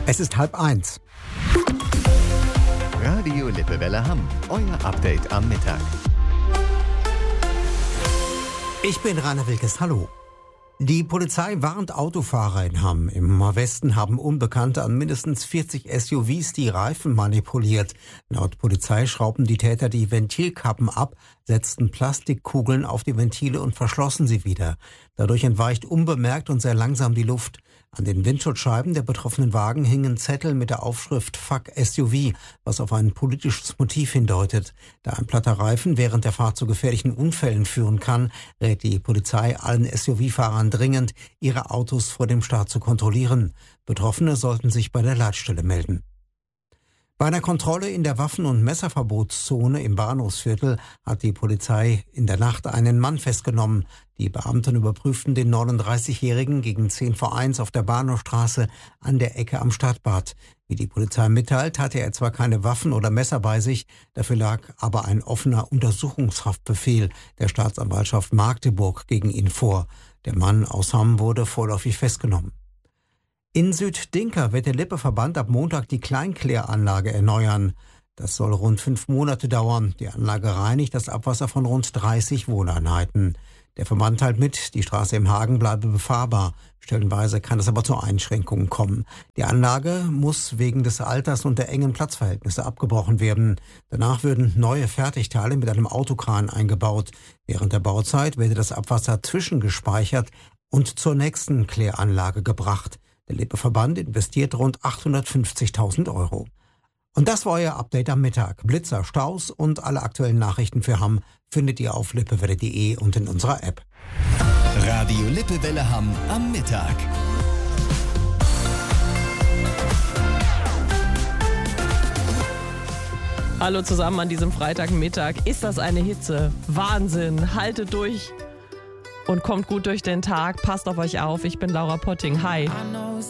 Es ist 12:30. Radio Lippewelle Hamm, euer Update am Mittag. Ich bin Rainer Wilkes, hallo. Die Polizei warnt Autofahrer in Hamm. Im Westen haben Unbekannte an mindestens 40 SUVs die Reifen manipuliert. Laut Polizei schrauben die Täter die Ventilkappen ab, setzten Plastikkugeln auf die Ventile und verschlossen sie wieder. Dadurch entweicht unbemerkt und sehr langsam die Luft. An den Windschutzscheiben der betroffenen Wagen hingen Zettel mit der Aufschrift Fuck SUV, was auf ein politisches Motiv hindeutet. Da ein platter Reifen während der Fahrt zu gefährlichen Unfällen führen kann, rät die Polizei allen SUV-Fahrern dringend, ihre Autos vor dem Start zu kontrollieren. Betroffene sollten sich bei der Leitstelle melden. Bei einer Kontrolle in der Waffen- und Messerverbotszone im Bahnhofsviertel hat die Polizei in der Nacht einen Mann festgenommen. Die Beamten überprüften den 39-Jährigen gegen 1:10 auf der Bahnhofstraße an der Ecke am Stadtbad. Wie die Polizei mitteilt, hatte er zwar keine Waffen oder Messer bei sich, dafür lag aber ein offener Untersuchungshaftbefehl der Staatsanwaltschaft Magdeburg gegen ihn vor. Der Mann aus Hamm wurde vorläufig festgenommen. In Süddinka wird der Lippe-Verband ab Montag die Kleinkläranlage erneuern. Das soll rund 5 Monate dauern. Die Anlage reinigt das Abwasser von rund 30 Wohneinheiten. Der Verband teilt mit, die Straße im Hagen bleibe befahrbar. Stellenweise kann es aber zu Einschränkungen kommen. Die Anlage muss wegen des Alters und der engen Platzverhältnisse abgebrochen werden. Danach würden neue Fertigteile mit einem Autokran eingebaut. Während der Bauzeit werde das Abwasser zwischengespeichert und zur nächsten Kläranlage gebracht. Der Lippe-Verband investiert rund 850.000 €. Und das war euer Update am Mittag. Blitzer, Staus und alle aktuellen Nachrichten für Hamm findet ihr auf lippewelle.de und in unserer App. Radio Lippewelle Hamm am Mittag. Hallo zusammen an diesem Freitagmittag. Ist das eine Hitze? Wahnsinn. Haltet durch und kommt gut durch den Tag. Passt auf euch auf. Ich bin Laura Potting. Hi.